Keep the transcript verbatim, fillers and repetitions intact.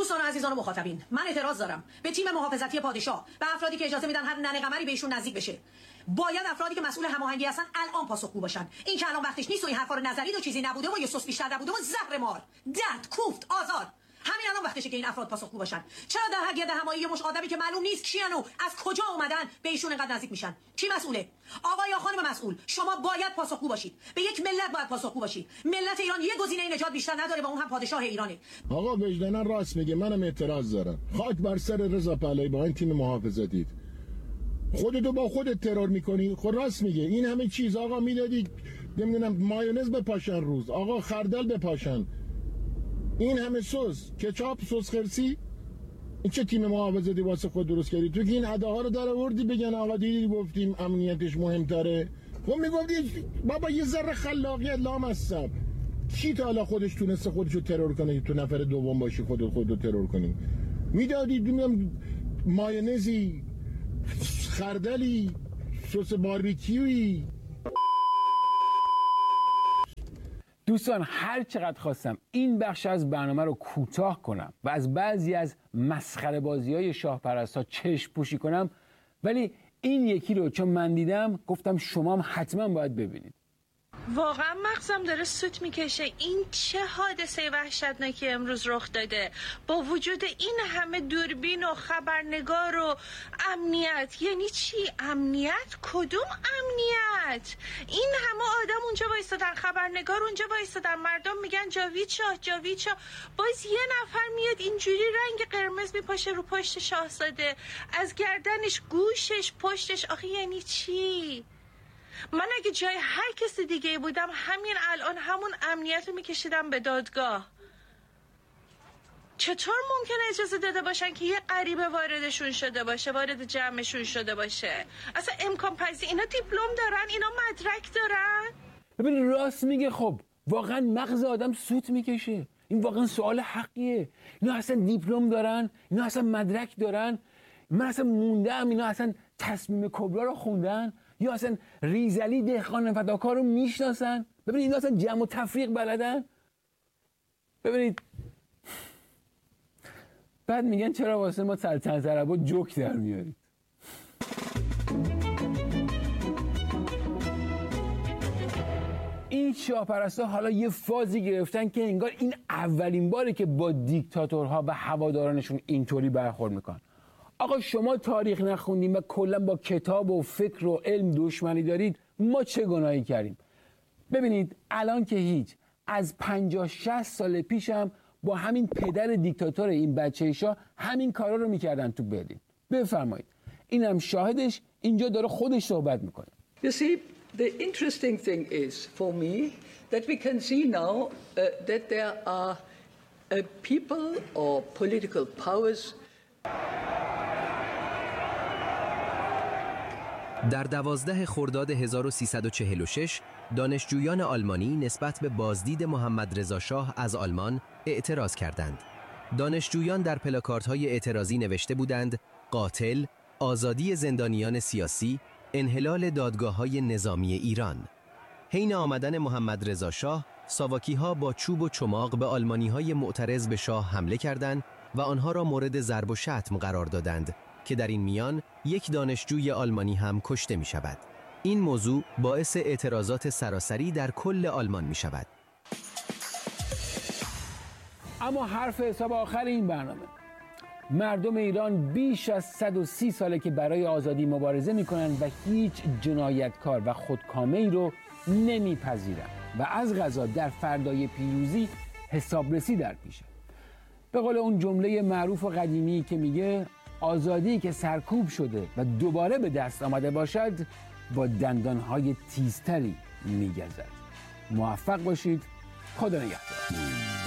دوستان و عزیزان و مخاطبین، من اعتراض دارم به تیم محافظتی پادشاه، به افرادی که اجازه میدن هر ننه قمری بهشون نزدیک بشه. باید افرادی که مسئول هماهنگی هستن الان پاسخگو باشن. این که الان وقتش نیست و این حرفا رو نظری و چیزی نبوده و یه سوس بیشتر نبوده و زهر مار، درد، کوفت، آزار، همین الان وقتشه که این افراد پاسخگو باشن. چرا در حد گرد همایی مش آدمی که معلوم نیست کیان و از کجا اومدن به ایشون انقدر نزدیک میشن؟ کی مسئوله؟ آقا یا خانم مسئول، شما باید پاسخگو باشید. به یک ملت باید پاسخگو باشید. ملت ایران یه گزینه نجات بیشتر نداره و اون هم پادشاه ایرانه. آقا وجدانا راست میگه، منم اعتراض دارم. خاک بر سر رضا پهلوی با این تیم محافظتی. خودتو با خودت ترور میکنی. خود راست میگه. این همه چیز آقا میدادید نمیدونم مایونز بپاشن روز، آقا خردل بپاشن، این همه سس، کچاپ، سس خرسی. این چه تیم محافظتی واسه خود درست کردی؟ تو که این اداها رو در آوردی بگن آقا دیدی گفتیم امنیتش مهمتره. خب میگفتی بابا یه ذره خلاقیت لامصب. کی تا حالا خودش تونسته خودشو ترور کنه که تو نفر دوم باشی خودت خودتو ترور کنی؟ میدادی میگم مایونزی، خردلی، سس باربیکیویی. دوستان هر چقدر خواستم این بخش از برنامه رو کوتاه کنم و از بعضی از مسخره بازی های شاه پرستا چشم پوشی کنم، ولی این یکی رو چون من دیدم گفتم شما هم حتما باید ببینید. واقعا مغزم داره سوت میکشه. این چه حادثه وحشتناکی امروز رخ داده با وجود این همه دوربین و خبرنگار و امنیت. یعنی چی امنیت؟ کدوم امنیت؟ این همه آدم اونجا وایستادن، خبرنگار اونجا وایستادن، مردم میگن جاوید شاه جاوید شاه، باز یه نفر میاد اینجوری رنگ قرمز میپاشه رو پشت شاهزاده، از گردنش، گوشش، پشتش. آخه یعنی چی؟ من اگه جای هر کسی دیگه بودم همین الان همون امنیت رو میکشیدم به دادگاه. چطور ممکنه اجازه داده باشن که یه غریبه واردشون شده باشه، وارد جمعشون شده باشه؟ اصلا امکان پذیر؟ اینا دیپلم دارن، اینا مدرک دارن. ببین راست میگه. خب واقعا مغز آدم سوت میکشه. این واقعا سوال حقیه. اینا اصلا دیپلم دارن؟ اینا اصلا مدرک دارن؟ من اصلا موندم اینا اصلا تصمیم کبرا رو خوندن یا اصلا ریزلی دهقان فداکار رو میشناسن؟ ببینید اینا اصلا جمع و تفریق بلدن؟ ببینید بعد میگن چرا واسه ما سلطنت عربا جوک در میارید. این شاه پرستا حالا یه فازی گرفتن که انگار این اولین باره که با دیکتاتورها و هوادارانشون اینطوری برخورد میکنن. آقا شما تاریخ نخوندیم و کلا با کتاب و فکر و علم دشمنی دارید، ما چه گناهی کردیم؟ ببینید الان که هیچ، از پنجاه شصت سال پیشم با همین پدر دیکتاتور این بچه شاه همین کارا رو میکردن تو برلین. بفرمایید اینم شاهدش، اینجا داره خودش صحبت میکنه. You see, the interesting thing is for me that we can see now uh, that there are uh, people or political powers. در دوازده خرداد هزار و سیصد و چهل و شش دانشجویان آلمانی نسبت به بازدید محمد رضا شاه از آلمان اعتراض کردند. دانشجویان در پلاکاردهای اعتراضی نوشته بودند قاتل، آزادی زندانیان سیاسی، انحلال دادگاه‌های نظامی ایران. حین آمدن محمد رضا شاه، ساواکی‌ها با چوب و چماق به آلمانی‌های معترض به شاه حمله کردند و آنها را مورد ضرب و شتم قرار دادند که در این میان یک دانشجوی آلمانی هم کشته می شود. این موضوع باعث اعتراضات سراسری در کل آلمان می شود. اما حرف حساب آخر این برنامه، مردم ایران بیش از صد و سی ساله که برای آزادی مبارزه می کنند و هیچ جنایتکار و خودکامه‌ای رو نمی پذیرند و از قضا در فردای پیروزی حسابرسی در پیشه. به قول اون جمله معروف و قدیمی که میگه آزادی که سرکوب شده و دوباره به دست آمده باشد با دندانهای تیزتری میگزد. موفق باشید. خدا نگهدار.